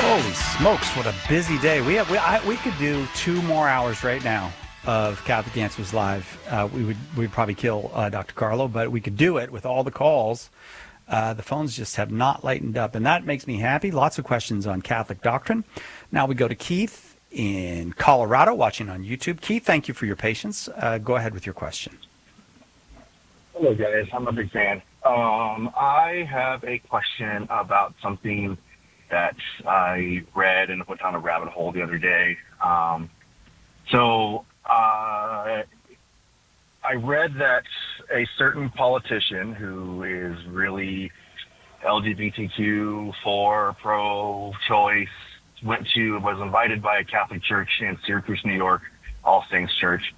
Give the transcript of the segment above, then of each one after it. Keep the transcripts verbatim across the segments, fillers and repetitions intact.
Holy smokes, what a busy day. We have, we, I, we could do two more hours right now of Catholic Answers Live. Uh, we would we'd probably kill uh, Doctor Carlo, but we could do it with all the calls. Uh, the phones just have not lightened up, and that makes me happy. Lots of questions on Catholic doctrine. Now we go to Keith in Colorado, watching on YouTube. Keith, thank you for your patience. Uh, go ahead with your question. Hello, guys. I'm a big fan. Um, I have a question about something that I read and went down a rabbit hole the other day. Um, so uh, I read that a certain politician who is really L G B T Q for pro-choice went to was invited by a Catholic church in Syracuse, New York, All Saints Church,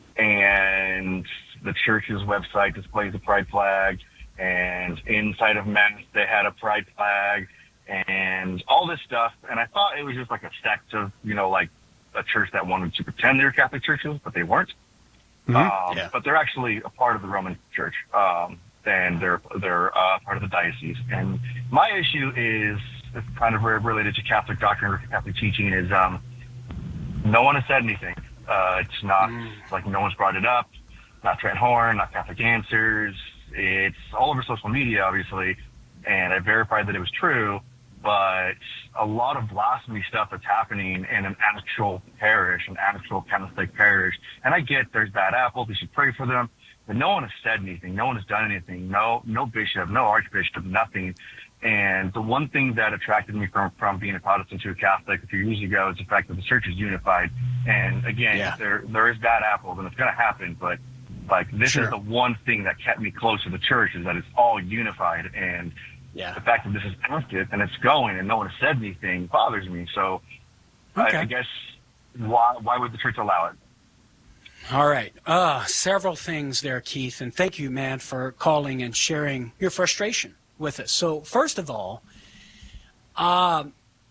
and the church's website displays a pride flag, and inside of Mass they had a pride flag, and all this stuff. And I thought it was just like a sect of, you know, like a church that wanted to pretend they were Catholic churches, but they weren't. Mm-hmm. Um, yeah. But they're actually a part of the Roman Church, um, and they're they're uh, part of the diocese. And my issue is it's kind of related to Catholic doctrine or Catholic teaching is um, no one has said anything. Uh, it's not mm. like no one's brought it up. Not Trent Horn, not Catholic Answers. It's all over social media, obviously, and I verified that it was true. But a lot of blasphemy stuff that's happening in an actual parish, an actual Catholic parish. And I get there's bad apples, we should pray for them, but no one has said anything. No one has done anything. No, no bishop, no archbishop, nothing. And the one thing that attracted me from, from being a Protestant to a Catholic a few years ago is the fact that the church is unified. And again, yeah. there there is bad apples, and it's going to happen, but like this sure. is the one thing that kept me close to the church is that it's all unified. And yeah. the fact that this is active and it's going and no one has said anything bothers me. So okay. I, I guess why why would the church allow it? All right. Uh, several things there, Keith. And thank you, man, for calling and sharing your frustration with us. So first of all, uh,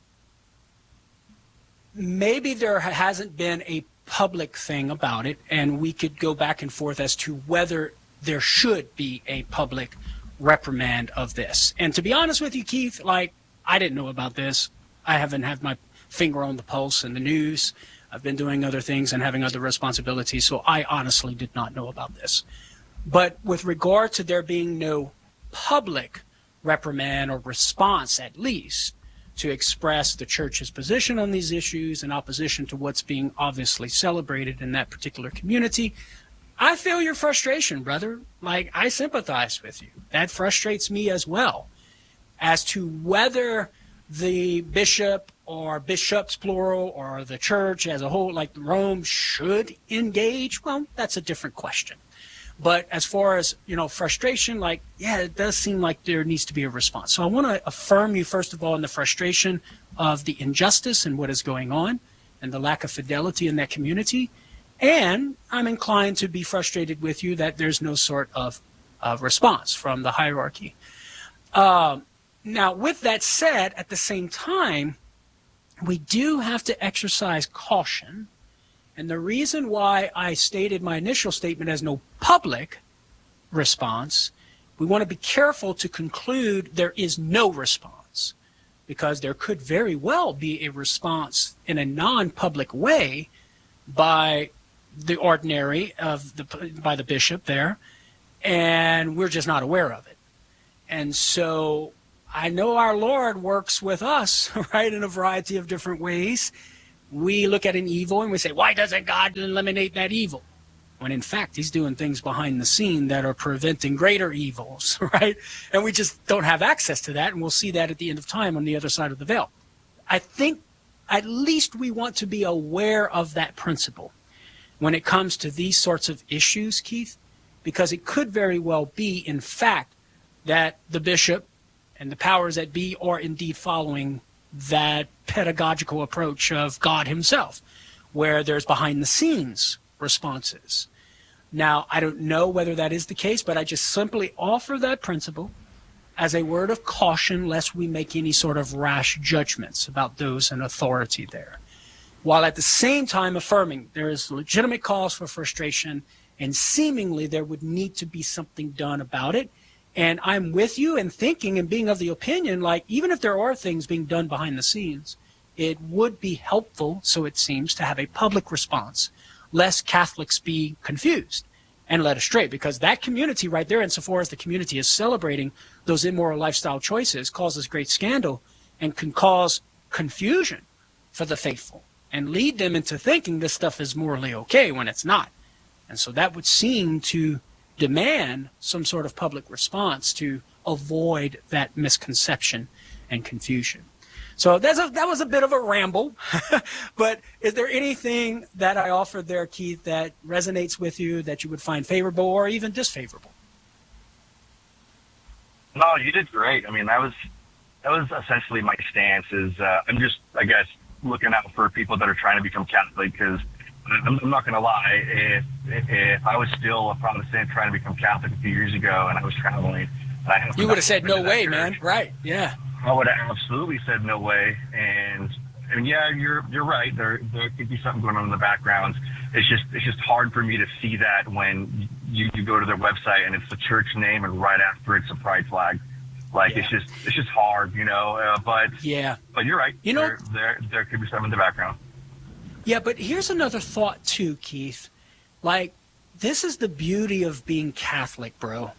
maybe there hasn't been a public thing about it, and we could go back and forth as to whether there should be a public reprimand of this. And to be honest with you, Keith, like, I didn't know about this. I haven't had my finger on the pulse in the news. I've been doing other things and having other responsibilities, so I honestly did not know about this. But with regard to there being no public reprimand or response, at least, to express the church's position on these issues in opposition to what's being obviously celebrated in that particular community, I feel your frustration, brother. Like, I sympathize with you. That frustrates me as well. As to whether the bishop or bishops, plural, or the church as a whole, like Rome, should engage, well, that's a different question. But as far as, you know, frustration, like, yeah, it does seem like there needs to be a response. So I want to affirm you, first of all, in the frustration of the injustice and what is going on and the lack of fidelity in that community. And I'm inclined to be frustrated with you that there's no sort of uh, response from the hierarchy. Uh, now, with that said, at the same time, we do have to exercise caution. And the reason why I stated my initial statement as no public response, we want to be careful to conclude there is no response, because there could very well be a response in a non-public way by the ordinary of the by the bishop there, and we're just not aware of it. And so I know our Lord works with us, right, in a variety of different ways. We look at an evil and we say, why doesn't God eliminate that evil? When in fact, he's doing things behind the scene that are preventing greater evils, right? And we just don't have access to that, and we'll see that at the end of time on the other side of the veil. I think at least we want to be aware of that principle when it comes to these sorts of issues, Keith, because it could very well be, in fact, that the bishop and the powers that be are indeed following that pedagogical approach of God himself, where there's behind-the-scenes responses. Now, I don't know whether that is the case, but I just simply offer that principle as a word of caution, lest we make any sort of rash judgments about those in authority there, while at the same time affirming there is legitimate cause for frustration, and seemingly there would need to be something done about it. And I'm with you in thinking and being of the opinion, like, even if there are things being done behind the scenes, it would be helpful, so it seems, to have a public response, lest Catholics be confused and led astray, because that community right there, insofar as the community is celebrating those immoral lifestyle choices, causes great scandal and can cause confusion for the faithful and lead them into thinking this stuff is morally okay when it's not. And so that would seem to demand some sort of public response to avoid that misconception and confusion. So that's a, that was a bit of a ramble, but is there anything that I offered there, Keith, that resonates with you, that you would find favorable or even disfavorable? No, you did great. I mean, that was that was essentially my stance. Is uh, I'm just, I guess, looking out for people that are trying to become Catholic, because I'm, I'm not going to lie. If if I was still a Protestant trying to become Catholic a few years ago and I was traveling, and I had you would have said no way, church, man. Right? Yeah. I would have absolutely said no way. And and yeah, you're you're right. There there could be something going on in the background. It's just it's just hard for me to see that when you, you go to their website and it's the church name and right after it's a pride flag. Like Yeah. it's just it's just hard, you know. Uh, but Yeah. but you're right. You know- there, there there could be something in the background. Yeah, but here's another thought too, Keith. Like, this is the beauty of being Catholic, bro.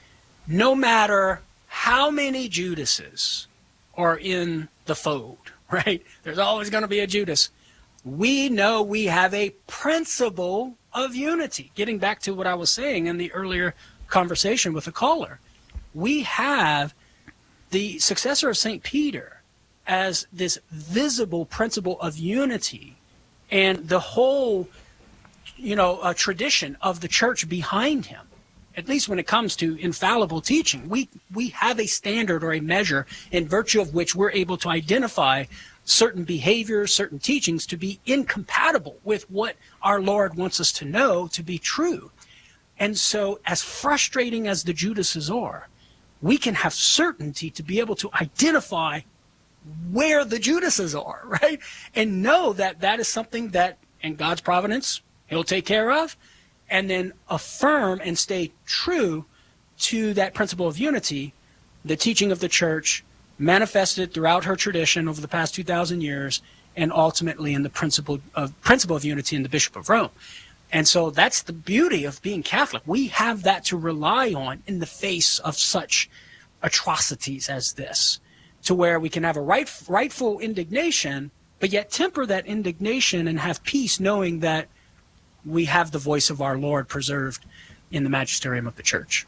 No matter how many Judases are in the fold, right? There's always going to be a Judas. We know we have a principle of unity. Getting back to what I was saying in the earlier conversation with the caller, we have the successor of Saint Peter as this visible principle of unity, and the whole, you know, uh, tradition of the church behind him. At least when it comes to infallible teaching, we we have a standard or a measure in virtue of which we're able to identify certain behaviors, certain teachings to be incompatible with what our Lord wants us to know to be true. And so, as frustrating as the Judases are, we can have certainty to be able to identify where the Judases are, right? And know that that is something that, in God's providence, he'll take care of, and then affirm and stay true to that principle of unity, the teaching of the church, manifested throughout her tradition over the past two thousand years, and ultimately in the principle of principle of unity in the Bishop of Rome. And so that's the beauty of being Catholic. We have that to rely on in the face of such atrocities as this, to where we can have a right, rightful indignation, but yet temper that indignation and have peace, knowing that we have the voice of our Lord preserved in the magisterium of the church.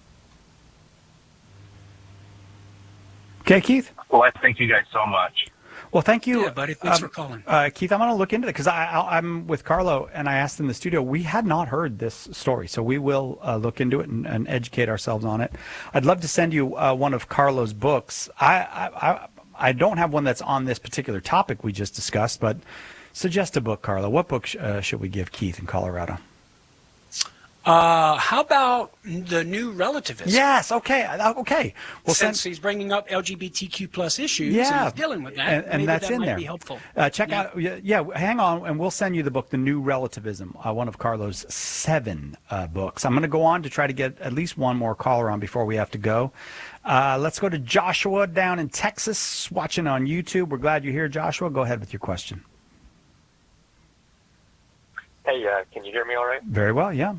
Okay, Keith? Well, I thank you guys so much. Well, thank you. Yeah, buddy. Thanks um, for calling. Uh, Keith, I'm going to look into it because I, I, I'm with Carlo, and I asked in the studio. We had not heard this story, so we will uh, look into it and, and educate ourselves on it. I'd love to send you uh, one of Carlo's books. I, I, I, I don't have one that's on this particular topic we just discussed, but suggest a book, Carlo. What book sh- uh, should we give Keith in Colorado? Uh, how about the new relativism? Yes. Okay. uh, Okay. Well, Since send, he's bringing up L G B T Q plus issues, Yeah. and he's dealing with that, and, and maybe that's that in might there. be helpful. Uh, check Yeah. out. Yeah, yeah. Hang on, and we'll send you the book, The New Relativism, uh, one of Carlo's seven uh, books. I'm going to go on to try to get at least one more caller on before we have to go. Uh, let's go to Joshua down in Texas, watching on YouTube. We're glad you're here, Joshua. Go ahead with your question. Hey, uh, can you hear me all right? Very well. Yeah.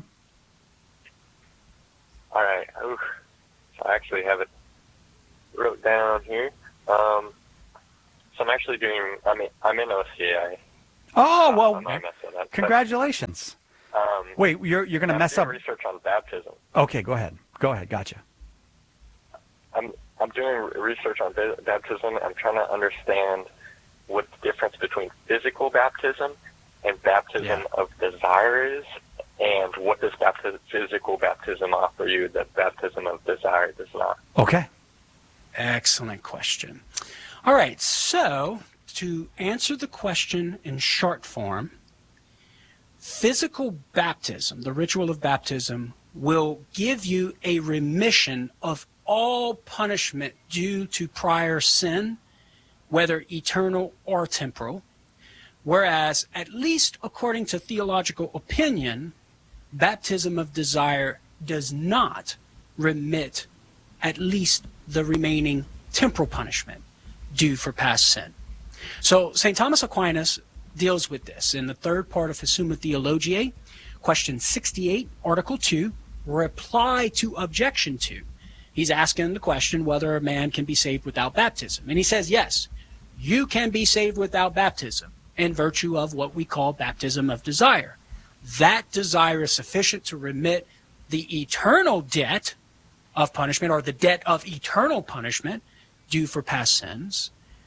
All right. Ooh, so I actually have it wrote down here. Um, so I'm actually doing, I mean, I'm in O C A. Oh well. I might mess that up. Congratulations. But, um, Wait, you're you're going to I'm mess doing up. research on baptism. Okay, go ahead. Go ahead. Gotcha. I'm I'm doing research on ba- baptism. I'm trying to understand what the difference between physical baptism and baptism Yeah. of desire is, and what does baptism, physical baptism offer you that baptism of desire does not. Okay. Excellent question. All right, so to answer the question in short form, physical baptism, the ritual of baptism, will give you a remission of all punishment due to prior sin, whether eternal or temporal, whereas, at least according to theological opinion, baptism of desire does not remit at least the remaining temporal punishment due for past sin. So Saint Thomas Aquinas deals with this in the third part of his Summa Theologiae, question sixty-eight, article two, reply to objection two. He's asking the question whether a man can be saved without baptism. And he says, yes, you can be saved without baptism in virtue of what we call baptism of desire. That desire is sufficient to remit the eternal debt of punishment, or the debt of eternal punishment due for past sins.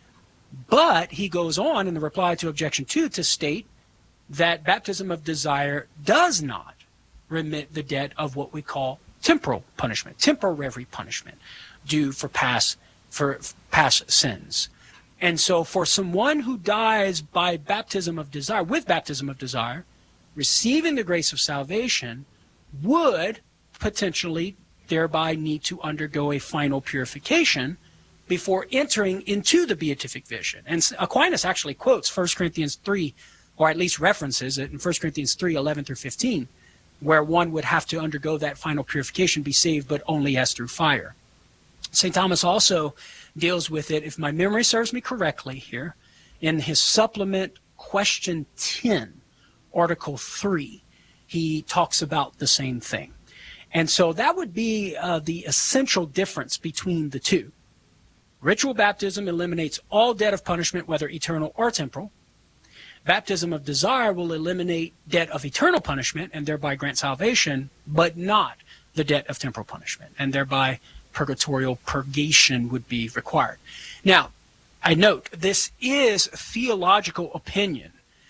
But he goes on in the reply to objection two to state that baptism of desire does not remit the debt of what we call temporal punishment, temporary punishment due for past for past sins. And so for someone who dies by baptism of desire, with baptism of desire, receiving the grace of salvation would potentially thereby need to undergo a final purification before entering into the beatific vision. And Aquinas actually quotes First Corinthians three, or at least references it in First Corinthians three, eleven through fifteen, where one would have to undergo that final purification, be saved, but only as through fire. Saint Thomas also deals with it, if my memory serves me correctly here, in his supplement question ten, article three. He talks about the same thing. And so that would be uh, the essential difference between the two. Ritual baptism eliminates all debt of punishment, whether eternal or temporal. Baptism of desire will eliminate debt of eternal punishment and thereby grant salvation, but not the debt of temporal punishment, and thereby purgatorial purgation would be required. Now, I note this is theological opinion.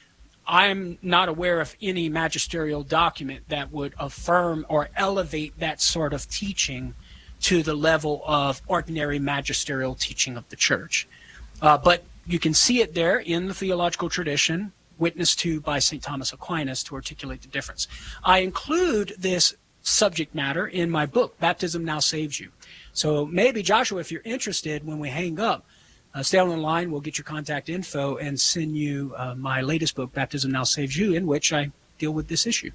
I'm not aware of any magisterial document that would affirm or elevate that sort of teaching to the level of ordinary magisterial teaching of the church. Uh, but you can see it there in the theological tradition, witnessed to by Saint Thomas Aquinas, to articulate the difference. I include this subject matter in my book, Baptism Now Saves You. So maybe, Joshua, if you're interested, when we hang up, uh, stay on the line, we'll get your contact info and send you uh, my latest book, Baptism Now Saves You, in which I deal with this issue.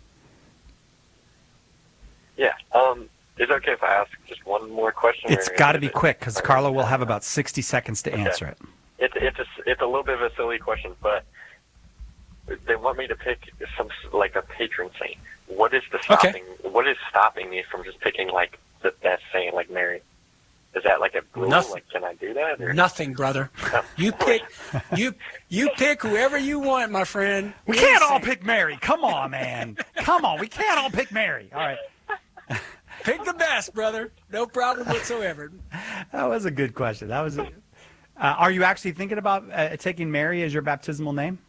Yeah. Um, is it okay if I ask just one more question? It's got to be quick, because Carlo will have about sixty seconds to okay. answer it. It's it's a, it's a little bit of a silly question, but they want me to pick some like a patron saint. What is the stopping? Okay. What is stopping me from just picking like the best saint, like Mary? Is that like a rule? Nothing. Like, can I do that? Or? Nothing, brother. You pick, you you pick whoever you want, my friend. We can't all pick Mary. Come on, man. Come on, we can't all pick Mary. All right. Pick the best, brother. No problem whatsoever. That was a good question. That was. A, uh, are you actually thinking about uh, taking Mary as your baptismal name?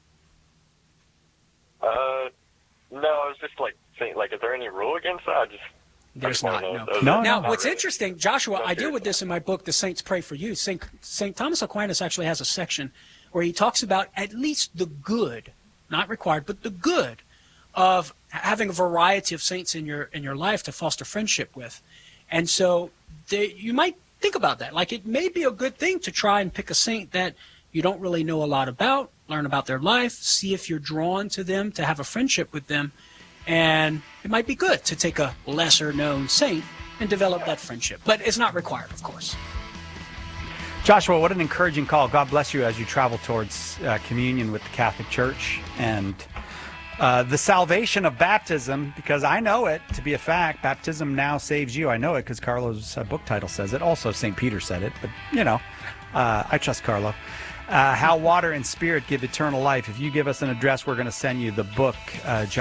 Uh, no. I was just like saying, like, is there any rule against that? I just. There's I not. know. No. Those No, Now, no. what's really. interesting, Joshua, No, I deal seriously. with this in my book, The Saints Pray for You. Saint Saint Thomas Aquinas actually has a section where he talks about at least the good, not required, but the good of having a variety of saints in your in your life to foster friendship with. And so they, you might think about that. Like, it may be a good thing to try and pick a saint that you don't really know a lot about, learn about their life, see if you're drawn to them, to have a friendship with them. And it might be good to take a lesser-known saint and develop that friendship. But it's not required, of course. Joshua, what an encouraging call. God bless you as you travel towards uh, communion with the Catholic Church and uh, the salvation of baptism, because I know it to be a fact. Baptism now saves you. I know it because Carlo's uh, book title says it. Also, Saint Peter said it, but, you know, uh, I trust Carlo. Uh, how water and spirit give eternal life. If you give us an address, we're going to send you the book, uh,